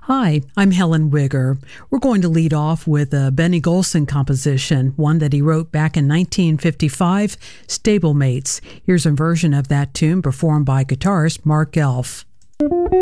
Hi, I'm Helen Wigger. We're going to lead off with a Benny Golson composition, one that he wrote back in 1955, Stablemates. Here's a version of that tune performed by guitarist Mark Elf.